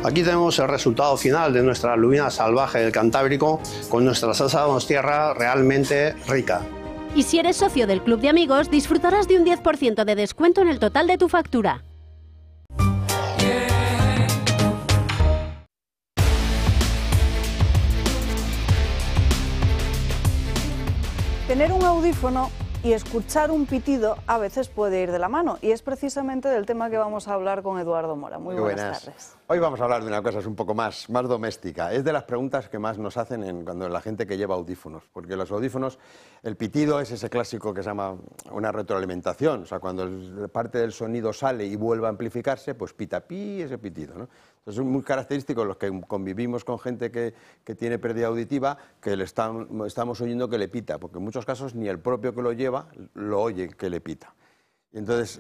Aquí tenemos el resultado final de nuestra lubina salvaje del Cantábrico con nuestra salsa donostierra realmente rica. Y si eres socio del Club de Amigos, disfrutarás de un 10% de descuento en el total de tu factura. Tener un audífono y escuchar un pitido a veces puede ir de la mano, y es precisamente del tema que vamos a hablar con Eduardo Mora. Muy buenas tardes. Hoy vamos a hablar de una cosa un poco más doméstica. Es de las preguntas que más nos hacen cuando la gente que lleva audífonos, porque los audífonos, el pitido es ese clásico que se llama una retroalimentación, o sea, cuando parte del sonido sale y vuelve a amplificarse, pues pita ese pitido, ¿no? Entonces es muy característico los que convivimos con gente que tiene pérdida auditiva, que estamos oyendo que le pita, porque en muchos casos ni el propio que lo lleva lo oye que le pita. Y entonces,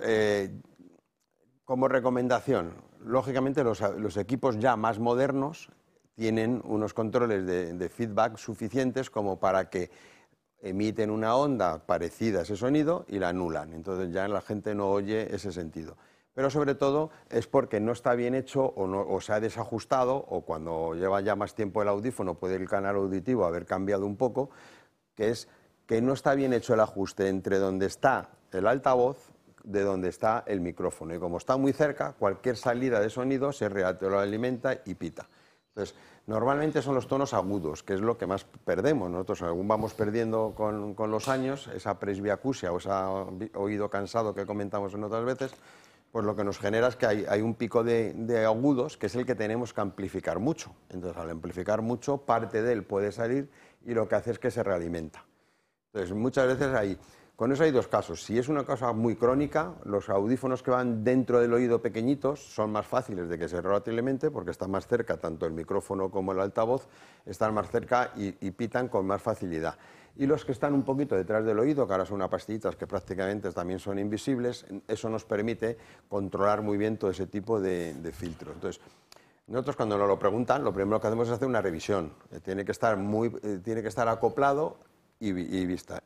como recomendación, lógicamente los equipos ya más modernos tienen unos controles de feedback suficientes como para que emiten una onda parecida a ese sonido y la anulan. Entonces ya la gente no oye ese sentido. Pero sobre todo es porque no está bien hecho o se ha desajustado, o cuando lleva ya más tiempo el audífono puede el canal auditivo haber cambiado un poco, que es que no está bien hecho el ajuste entre donde está el altavoz de donde está el micrófono. Y como está muy cerca, cualquier salida de sonido se retroalimenta y pita. Entonces, normalmente son los tonos agudos, que es lo que más perdemos. Nosotros aún vamos perdiendo con los años esa presbiacusia o ese oído cansado que comentamos en otras veces. Pues lo que nos genera es que hay un pico de agudos que es el que tenemos que amplificar mucho. Entonces, al amplificar mucho, parte de él puede salir y lo que hace es que se realimenta. Entonces, muchas veces con eso hay dos casos. Si es una cosa muy crónica, los audífonos que van dentro del oído pequeñitos son más fáciles de que se retroalimente porque están más cerca, tanto el micrófono como el altavoz, están más cerca y pitan con más facilidad. Y los que están un poquito detrás del oído, que ahora son unas pastillitas que prácticamente también son invisibles, eso nos permite controlar muy bien todo ese tipo de filtros. Entonces, nosotros cuando nos lo preguntan, lo primero que hacemos es hacer una revisión. Tiene que estar acoplado y vista.